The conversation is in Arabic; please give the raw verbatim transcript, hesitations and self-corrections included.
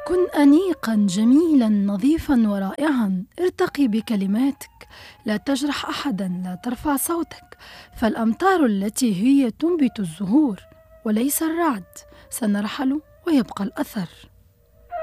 كن أنيقاً جميلاً نظيفاً ورائعاً. ارتقي بكلماتك، لا تجرح أحداً، لا ترفع صوتك، فالأمطار التي هي تنبت الزهور وليس الرعد. سنرحل ويبقى الأثر.